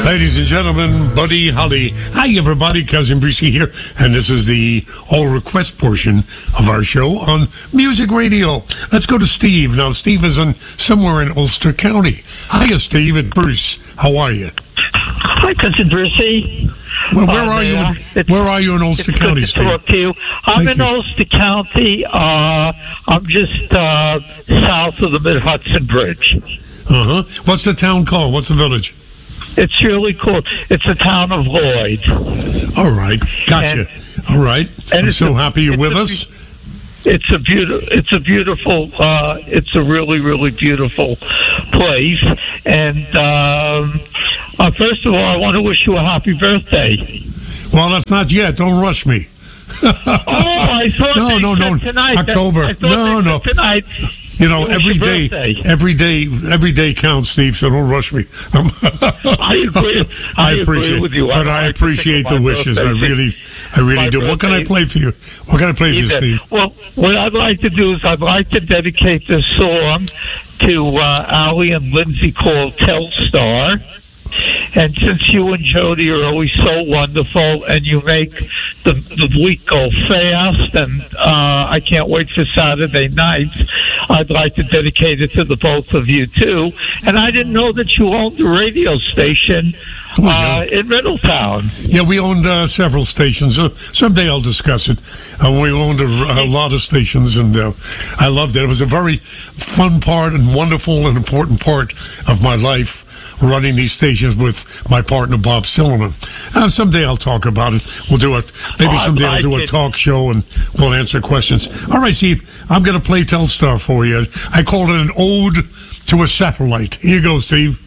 Ladies and gentlemen, Buddy Holly. Hi, everybody. Cousin Brucey here. And this is the all request portion of our show on Music Radio. Let's go to Steve. Now, Steve is somewhere in Ulster County. Hiya, Steve. It's Bruce. How are you? Hi, Cousin Brucey. Well, where are you? Where are you in Ulster County, good to Steve? talk to you. I'm in Ulster County. I'm just south of the Mid-Hudson Bridge. What's the town called? What's the village? It's really cool. It's the town of Lloyd. All right, gotcha. All right, I'm so happy you're with us. It's a beautiful. It's a really, really beautiful place. And first of all, I want to wish you a happy birthday. Well, that's not yet. Don't rush me. I thought no. Tonight. October. No. Tonight. You know, every day counts, Steve. So don't rush me. I agree. I appreciate with you, but I appreciate the wishes. I really do. What can I play for you? What can I play for you, Steve? Well, what I'd like to do is I'd like to dedicate this song to Allie and Lindsay called Telstar. And since you and Jody are always so wonderful and you make the week go fast, and I can't wait for Saturday nights, I'd like to dedicate it to the both of you, too. And I didn't know that you owned a radio station in Middletown. Yeah, we owned several stations. Someday I'll discuss it. We owned a lot of stations, and I loved it. It was a very fun part and wonderful and important part of my life, running these stations with my partner Bob Silverman. Someday I'll talk about it. We'll do it. Maybe someday I'll do a talk show and we'll answer questions. All right, Steve, I'm going to play Telstar for you. I called it an ode to a satellite. Here you go, Steve.